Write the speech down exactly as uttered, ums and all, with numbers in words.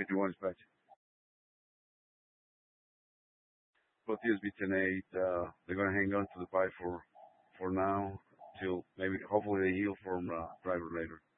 fifty-one dispatch. Both U S B ten eight, uh, they're gonna hang on to the pipe for for now till maybe hopefully they heal from uh, driver later.